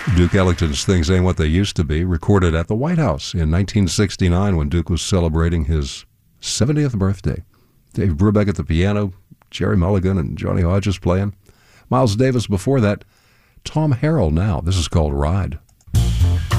Duke Ellington's Things Ain't What They Used to Be, recorded at the White House in 1969 when Duke was celebrating his 70th birthday. Dave Brubeck at the piano, Jerry Mulligan and Johnny Hodges playing. Miles Davis before that, Tom Harrell now. This is called Ride.